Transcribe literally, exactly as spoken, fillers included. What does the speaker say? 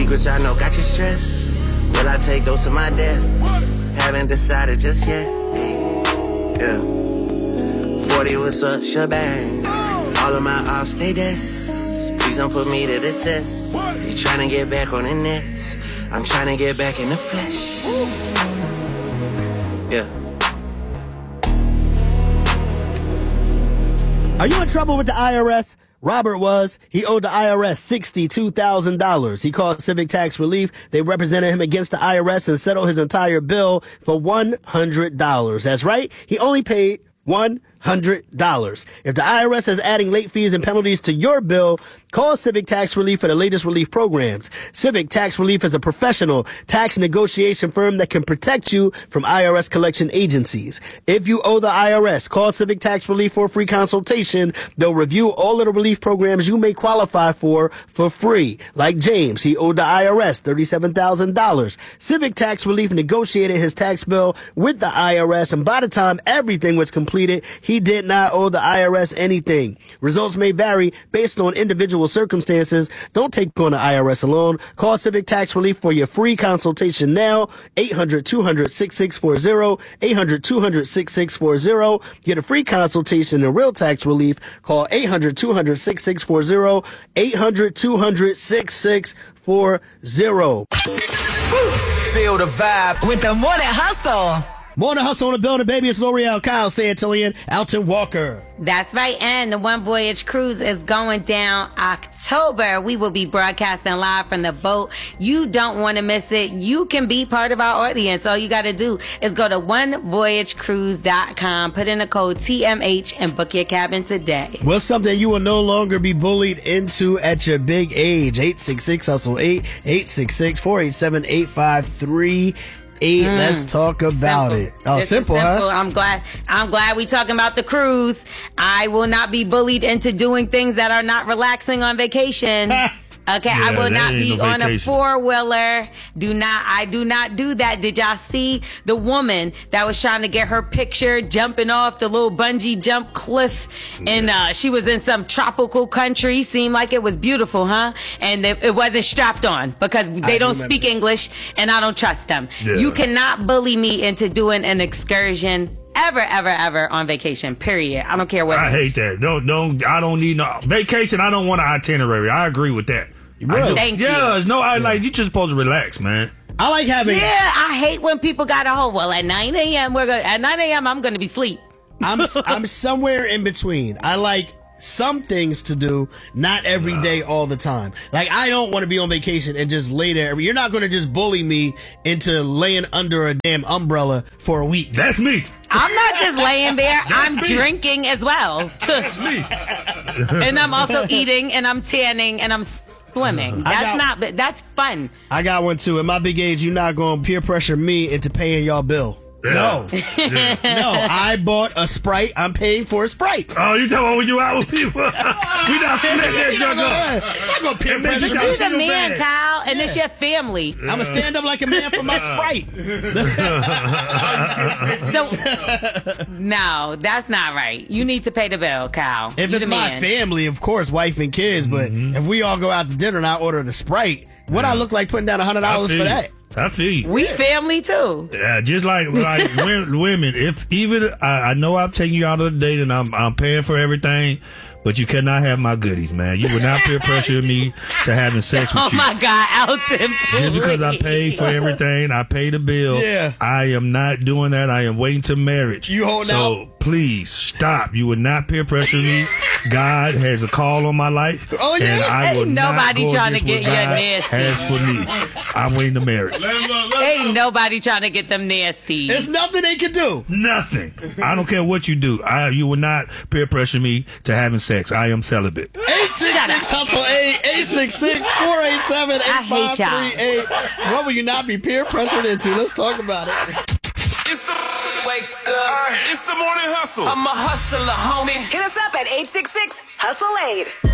Secrets I know got you stressed. Will I take those to my death? Haven't decided just yet. Yeah. forty, what's up, shebang? All of my ops, they desk. Please don't put me to the test. You trying to get back on the net. I'm trying to get back in the flesh. Yeah. Are you in trouble with the I R S? Robert was. He owed the I R S sixty-two thousand dollars. He called Civic Tax Relief. They represented him against the I R S and settled his entire bill for one hundred dollars. That's right. He only paid one hundred dollars. If the I R S is adding late fees and penalties to your bill, call Civic Tax Relief for the latest relief programs. Civic Tax Relief is a professional tax negotiation firm that can protect you from I R S collection agencies. If you owe the I R S, call Civic Tax Relief for a free consultation. They'll review all of the relief programs you may qualify for for free. Like James, he owed the I R S thirty-seven thousand dollars. Civic Tax Relief negotiated his tax bill with the I R S, and by the time everything was completed, he did not owe the I R S anything. Results may vary based on individual circumstances. Don't take on the I R S alone. Call Civic Tax Relief for your free consultation now. eight hundred, two hundred, six six four zero. eight hundred, two hundred, six six four zero. Get a free consultation and real tax relief. Call eight hundred, two hundred, six six four zero. eight hundred, two hundred, six six four zero. Feel the vibe with the Morning Hustle. Morning Hustle on the building, baby. It's L'Oreal, Kyle Santillian, Alton Walker. That's right, and the One Voyage Cruise is going down October. We will be broadcasting live from the boat. You don't want to miss it. You can be part of our audience. All you got to do is go to one voyage cruise dot com, put in the code T M H, and book your cabin today. What's something you will no longer be bullied into at your big age? eight six six, hustle eight, eight six six, four eight seven, eight five three eight. Mm, Let's talk about simple. it. Oh, this simple, simple, huh? I'm glad. I'm glad we talking about the cruise. I will not be bullied into doing things that are not relaxing on vacation. Okay, yeah, I will not be no on a four-wheeler. Do not, I do not do that. Did y'all see the woman that was trying to get her picture jumping off the little bungee jump cliff? Yeah. And uh, she was in some tropical country. Seemed like it was beautiful, huh? And it, it wasn't strapped on because they I don't speak that. English and I don't trust them. Yeah. You cannot bully me into doing an excursion ever, ever, ever on vacation, period. I don't care what. I hate that. Don't, don't, I don't need no vacation. I don't want an itinerary. I agree with that. Really? Just, Thank yeah, you. There's no, I like, you just supposed to relax, man. I like having. Yeah, I hate when people got a whole, well, at nine a.m., we're going at nine a.m., I'm going to be asleep. I'm, I'm somewhere in between. I like some things to do, not every no. day, all the time. Like, I don't want to be on vacation and just lay there. You're not going to just bully me into laying under a damn umbrella for a week. That's me. I'm not just laying there. That's I'm me. drinking as well. That's me. And I'm also eating, and I'm tanning, and I'm swimming. That's got, not, but that's fun. I got one too. At my big age, you're not going to peer pressure me into paying y'all bill. Yeah. No. Yeah. No, I bought a Sprite. I'm paying for a Sprite. Oh, you talking about when you out with people? We not splitting that junk up. I'm not going to peer pressure But you. you're the man, bad. Kyle, and yeah. it's your family. I'm going to stand up like a man for my Sprite. So, no, that's not right. You need to pay the bill, Kyle. If you it's my man. family, of course, wife and kids, but mm-hmm. if we all go out to dinner and I order the Sprite, what yeah. I look like putting down one hundred dollars for that? I feel you. We family too. Yeah, just like like women. If even I, I know I'm taking you out on a date and I'm I'm paying for everything, but you cannot have my goodies, man. You would not peer pressure me to having sex with oh you. Oh my God, Alton! Just because I paid for everything, I pay the bill. Yeah. I am not doing that. I am waiting to marriage. You hold so out. Please stop. You would not peer pressure me. God has a call on my life, oh, yeah. and I will Ain't nobody not go trying to against get what your God nasty. has for me. I'm waiting to marriage. Ain't nobody trying to get them nasty. There's nothing they can do. Nothing. I don't care what you do. I, you will not peer pressure me to having sex. I am celibate. eight six six hustle eight, eight six six, four eight seven, eight five three eight. What will you not be peer pressured into? Let's talk about it. It's the wake up. It's the morning hustle. I'm a hustler, homie. Hit us up at eight six six, hustle eight.